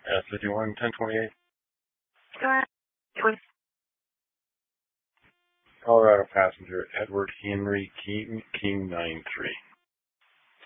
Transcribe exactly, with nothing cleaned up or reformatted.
S fifty-one, ten twenty-eight. Go ahead. Please. Colorado passenger Edward Henry King, King nine three.